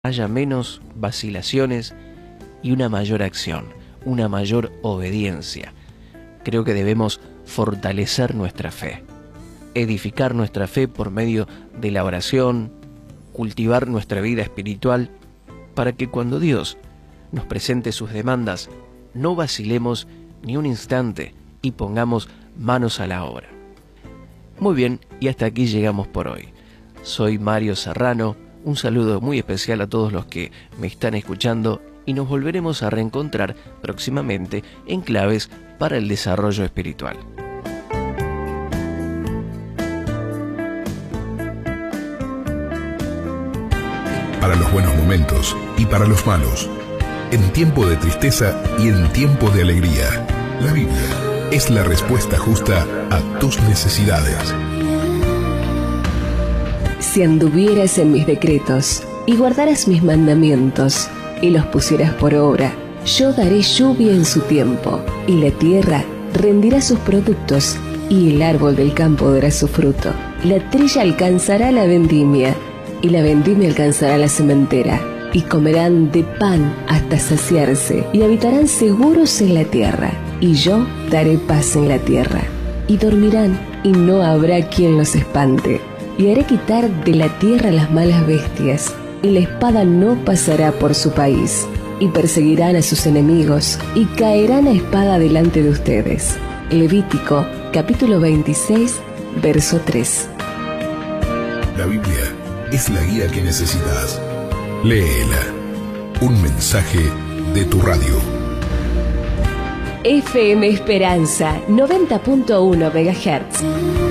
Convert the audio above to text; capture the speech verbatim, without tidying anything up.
haya menos vacilaciones y una mayor acción, una mayor obediencia. Creo que debemos fortalecer nuestra fe, edificar nuestra fe por medio de la oración, cultivar nuestra vida espiritual, para que cuando Dios nos presente sus demandas, no vacilemos ni un instante y pongamos manos a la obra. Muy bien, y hasta aquí llegamos por hoy. Soy Mario Serrano, un saludo muy especial a todos los que me están escuchando y nos volveremos a reencontrar próximamente en Claves para el Desarrollo Espiritual. Para los buenos momentos y para los malos, en tiempo de tristeza y en tiempo de alegría, la Biblia es la respuesta justa a tus necesidades. Si anduvieras en mis decretos y guardaras mis mandamientos y los pusieras por obra, yo daré lluvia en su tiempo, y la tierra rendirá sus productos, y el árbol del campo dará su fruto. La trilla alcanzará la vendimia, y la vendimia alcanzará la sementera, y comerán de pan hasta saciarse, y habitarán seguros en la tierra, y yo daré paz en la tierra. Y dormirán, y no habrá quien los espante. Y haré quitar de la tierra las malas bestias, y la espada no pasará por su país. Y perseguirán a sus enemigos, y caerán a espada delante de ustedes. Levítico, capítulo veintiséis, verso tres. La Biblia es la guía que necesitas. Léela. Un mensaje de tu radio. F M Esperanza, noventa punto uno megahertz.